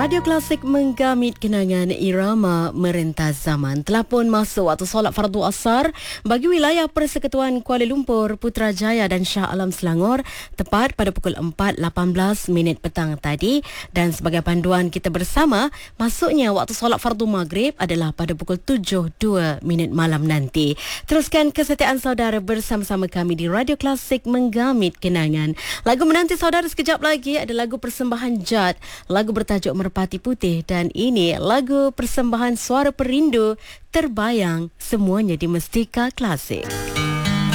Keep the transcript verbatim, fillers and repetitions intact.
Radio Klasik menggamit kenangan irama merentas zaman. Telah pun masuk waktu solat fardu asar bagi wilayah Persekutuan Kuala Lumpur, Putrajaya dan Shah Alam Selangor tepat pada pukul empat lapan belas minit petang tadi. Dan sebagai panduan kita bersama, masuknya waktu solat fardu maghrib adalah pada pukul tujuh dua minit malam nanti. Teruskan kesetiaan saudara bersama-sama kami di Radio Klasik menggamit kenangan. Lagu menanti saudara sekejap lagi ada lagu persembahan Jad, lagu bertajuk Merpati Putih, dan ini lagu persembahan Suara Perindu Terbayang, semuanya di Mestika Klasik.